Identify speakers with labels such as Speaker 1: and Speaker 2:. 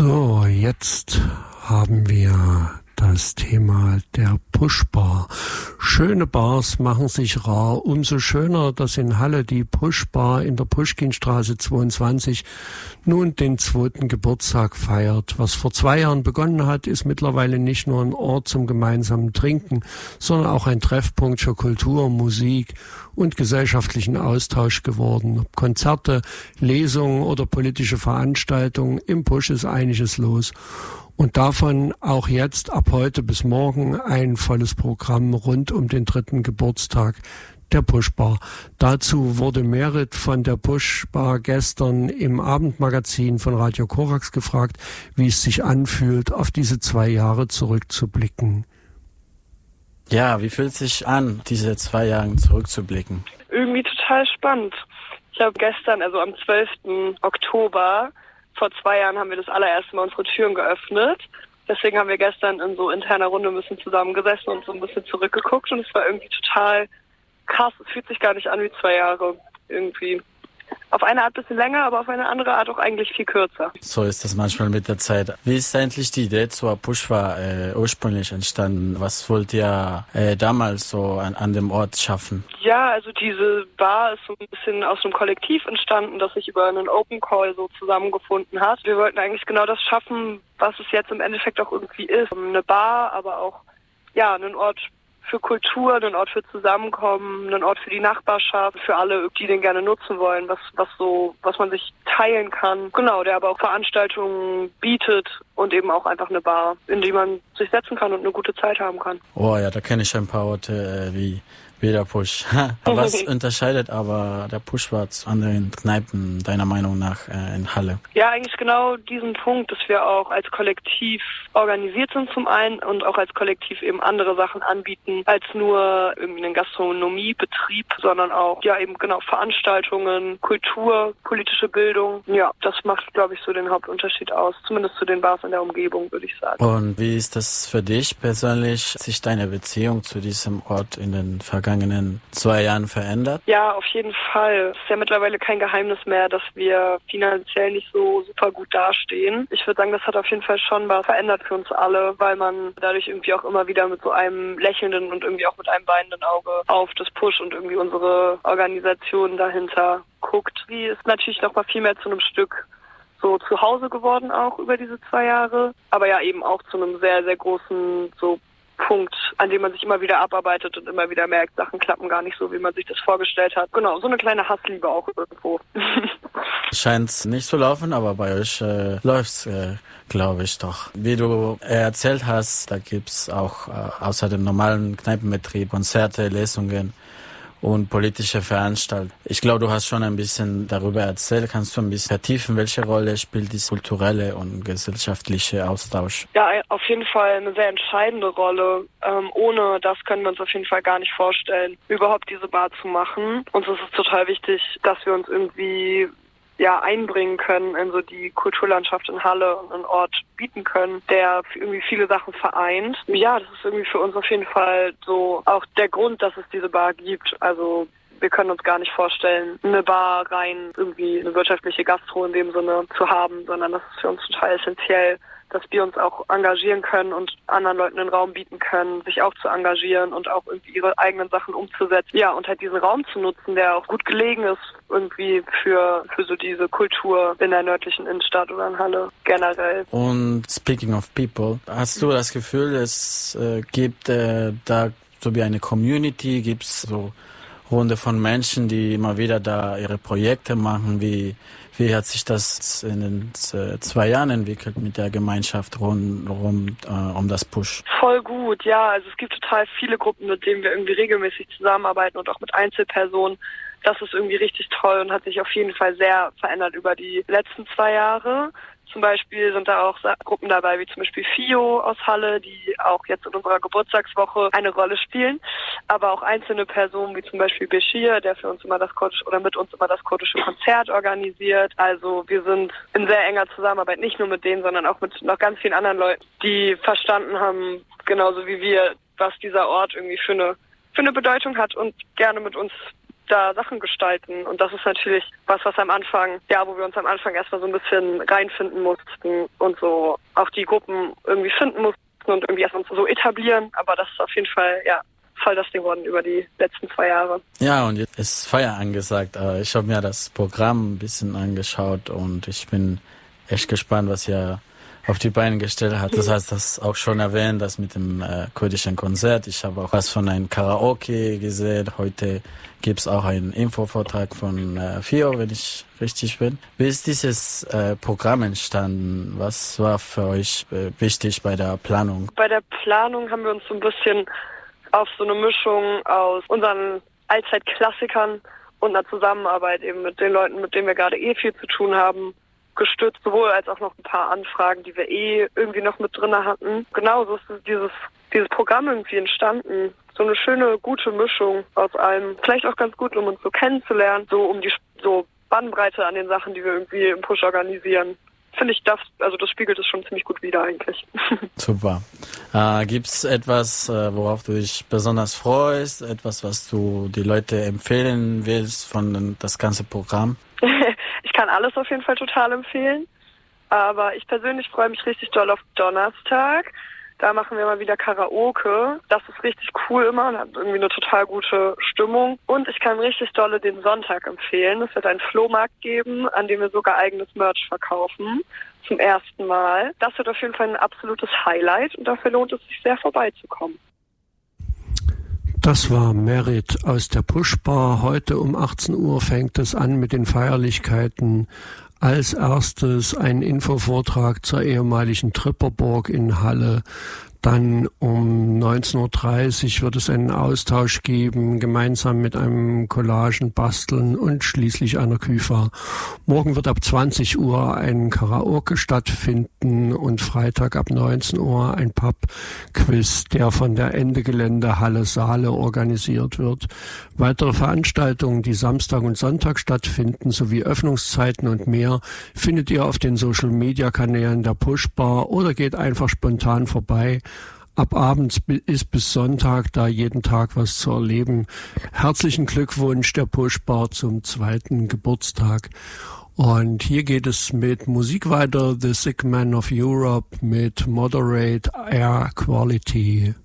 Speaker 1: So, jetzt haben wir das Thema der Pushbar. Schöne Bars machen sich rar. Umso schöner, dass in Halle die Pushbar in der Puschkinstraße 22 nun den 2. Geburtstag feiert. Was vor 2 Jahren begonnen hat, ist mittlerweile nicht nur ein Ort zum gemeinsamen Trinken, sondern auch ein Treffpunkt für Kultur, Musik und gesellschaftlichen Austausch geworden. Ob Konzerte, Lesungen oder politische Veranstaltungen, im Pusch ist einiges los. Und davon auch jetzt ab heute bis morgen ein volles Programm rund um den 3. Geburtstag der Pushbar. Dazu wurde Merit von der Pushbar gestern im Abendmagazin von Radio Korax gefragt, wie es sich anfühlt, auf diese 2 Jahre zurückzublicken.
Speaker 2: Ja, wie fühlt es sich an, diese 2 Jahre zurückzublicken?
Speaker 3: Irgendwie total spannend. Ich habe gestern, also am 12. Oktober, vor 2 Jahren haben wir das allererste Mal unsere Türen geöffnet. Deswegen haben wir gestern in so interner Runde ein bisschen zusammengesessen und so ein bisschen zurückgeguckt. Und es war irgendwie total krass. Es fühlt sich gar nicht an wie 2 Jahre irgendwie. Auf eine Art ein bisschen länger, aber auf eine andere Art auch eigentlich viel kürzer.
Speaker 2: So ist das manchmal mit der Zeit. Wie ist eigentlich die Idee zur Pushbar ursprünglich entstanden? Was wollt ihr damals so an dem Ort schaffen?
Speaker 3: Ja, also diese Bar ist so ein bisschen aus einem Kollektiv entstanden, das sich über einen Open Call so zusammengefunden hat. Wir wollten eigentlich genau das schaffen, was es jetzt im Endeffekt auch irgendwie ist. Eine Bar, aber auch ja einen Ort für Kultur, einen Ort für Zusammenkommen, einen Ort für die Nachbarschaft, für alle, die den gerne nutzen wollen, was man sich teilen kann. Genau, der aber auch Veranstaltungen bietet und eben auch einfach eine Bar, in die man sich setzen kann und eine gute Zeit haben kann.
Speaker 2: Oh ja, da kenne ich ein paar Orte wie der Push. Was unterscheidet aber der Pushbar zu anderen Kneipen deiner Meinung nach in Halle?
Speaker 3: Ja, eigentlich genau diesen Punkt, dass wir auch als Kollektiv organisiert sind zum einen und auch als Kollektiv eben andere Sachen anbieten als nur irgendwie einen Gastronomiebetrieb, sondern auch ja eben genau Veranstaltungen, Kultur, politische Bildung. Ja, das macht, glaube ich, so den Hauptunterschied aus, zumindest zu den Bars in der Umgebung, würde ich sagen.
Speaker 2: Und wie ist das für dich persönlich, sich deine Beziehung zu diesem Ort in den vergangenen 2 Jahren verändert?
Speaker 3: Ja, auf jeden Fall. Es ist ja mittlerweile kein Geheimnis mehr, dass wir finanziell nicht so super gut dastehen. Ich würde sagen, das hat auf jeden Fall schon was verändert für uns alle, weil man dadurch irgendwie auch immer wieder mit so einem lächelnden und irgendwie auch mit einem weinenden Auge auf das Push und irgendwie unsere Organisation dahinter guckt. Die ist natürlich noch mal viel mehr zu einem Stück so zu Hause geworden auch über diese 2 Jahre, aber ja eben auch zu einem sehr, sehr großen so Punkt, an dem man sich immer wieder abarbeitet und immer wieder merkt, Sachen klappen gar nicht so, wie man sich das vorgestellt hat. Genau, so eine kleine Hassliebe auch irgendwo.
Speaker 2: Scheint's nicht zu laufen, aber bei euch läuft's, glaube ich doch. Wie du erzählt hast, da gibt's auch außer dem normalen Kneipenbetrieb Konzerte, Lesungen und politische Veranstaltungen. Ich glaube, du hast schon ein bisschen darüber erzählt. Kannst du ein bisschen vertiefen, welche Rolle spielt dieser kulturelle und gesellschaftliche Austausch?
Speaker 3: Ja, auf jeden Fall eine sehr entscheidende Rolle. Ohne das können wir uns auf jeden Fall gar nicht vorstellen, überhaupt diese Bar zu machen. Uns ist es total wichtig, dass wir uns irgendwie einbringen können in so die Kulturlandschaft in Halle und einen Ort bieten können, der irgendwie viele Sachen vereint. Ja, das ist irgendwie für uns auf jeden Fall so auch der Grund, dass es diese Bar gibt. Also wir können uns gar nicht vorstellen, eine Bar rein irgendwie eine wirtschaftliche Gastro in dem Sinne zu haben, sondern das ist für uns total essentiell, dass wir uns auch engagieren können und anderen Leuten einen Raum bieten können, sich auch zu engagieren und auch irgendwie ihre eigenen Sachen umzusetzen. Ja, und halt diesen Raum zu nutzen, der auch gut gelegen ist irgendwie für so diese Kultur in der nördlichen Innenstadt oder in Halle generell.
Speaker 2: Und speaking of people, hast du das Gefühl, es gibt da so wie eine Community, gibt es so Runde von Menschen, die immer wieder da ihre Projekte machen? Wie hat sich das in den 2 Jahren entwickelt mit der Gemeinschaft rund um das Push?
Speaker 3: Voll gut, ja. Also es gibt total viele Gruppen, mit denen wir irgendwie regelmäßig zusammenarbeiten und auch mit Einzelpersonen. Das ist irgendwie richtig toll und hat sich auf jeden Fall sehr verändert über die letzten 2 Jahre. Zum Beispiel sind da auch Gruppen dabei, wie zum Beispiel FIO aus Halle, die auch jetzt in unserer Geburtstagswoche eine Rolle spielen. Aber auch einzelne Personen, wie zum Beispiel Bashir, der für uns immer mit uns immer das kurdische Konzert organisiert. Also wir sind in sehr enger Zusammenarbeit, nicht nur mit denen, sondern auch mit noch ganz vielen anderen Leuten, die verstanden haben, genauso wie wir, was dieser Ort irgendwie für eine Bedeutung hat und gerne mit uns da Sachen gestalten. Und das ist natürlich was am Anfang, wo wir uns am Anfang erstmal so ein bisschen reinfinden mussten und so auch die Gruppen irgendwie finden mussten und irgendwie erstmal so etablieren. Aber das ist auf jeden Fall, voll das Ding geworden über die letzten 2 Jahre.
Speaker 2: Ja, und jetzt ist Feier angesagt. Ich habe mir das Programm ein bisschen angeschaut und ich bin echt gespannt, was ihr auf die Beine gestellt hat. Das heißt, das auch schon erwähnt, das mit dem kurdischen Konzert. Ich habe auch was von einem Karaoke gesehen. Heute gibt's auch einen Infovortrag von 4 Uhr, wenn ich richtig bin. Wie ist dieses Programm entstanden? Was war für euch wichtig bei der Planung?
Speaker 3: Bei der Planung haben wir uns so ein bisschen auf so eine Mischung aus unseren Allzeitklassikern und einer Zusammenarbeit eben mit den Leuten, mit denen wir gerade viel zu tun haben, gestützt, sowohl als auch noch ein paar Anfragen, die wir irgendwie noch mit drin hatten. Genau, so ist dieses Programm irgendwie entstanden. So eine schöne, gute Mischung aus allem. Vielleicht auch ganz gut, um uns so kennenzulernen, so um die so Bandbreite an den Sachen, die wir irgendwie im Push organisieren. Finde ich, das spiegelt es schon ziemlich gut wider eigentlich.
Speaker 2: Super. Gibt's etwas, worauf du dich besonders freust? Etwas, was du die Leute empfehlen willst von das ganze Programm?
Speaker 3: Ich kann alles auf jeden Fall total empfehlen, aber ich persönlich freue mich richtig doll auf Donnerstag. Da machen wir mal wieder Karaoke. Das ist richtig cool immer und hat irgendwie eine total gute Stimmung. Und ich kann richtig dolle den Sonntag empfehlen. Es wird einen Flohmarkt geben, an dem wir sogar eigenes Merch verkaufen. Zum ersten Mal. Das wird auf jeden Fall ein absolutes Highlight und dafür lohnt es sich sehr vorbeizukommen.
Speaker 1: Das war Merit aus der Pushbar. Heute um 18 Uhr fängt es an mit den Feierlichkeiten. Als erstes ein Infovortrag zur ehemaligen Tripperburg in Halle. Dann um 19.30 Uhr wird es einen Austausch geben, gemeinsam mit einem Collagen basteln und schließlich einer Küfa. Morgen wird ab 20 Uhr ein Karaoke stattfinden und Freitag ab 19 Uhr ein Pub-Quiz, der von der Ende Gelände Halle Saale organisiert wird. Weitere Veranstaltungen, die Samstag und Sonntag stattfinden, sowie Öffnungszeiten und mehr, findet ihr auf den Social-Media-Kanälen der Pushbar oder geht einfach spontan vorbei. Ab abends ist bis Sonntag da jeden Tag was zu erleben. Herzlichen Glückwunsch der Pushbar zum 2. Geburtstag. Und hier geht es mit Musik weiter. The Sick Man of Europe mit Moderate Air Quality.